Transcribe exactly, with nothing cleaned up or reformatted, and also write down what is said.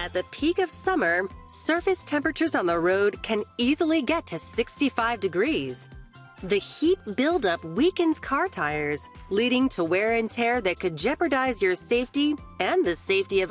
At the peak of summer, surface temperatures on the road can easily get to sixty-five degrees. The heat buildup weakens car tires, leading to wear and tear that could jeopardize your safety and the safety of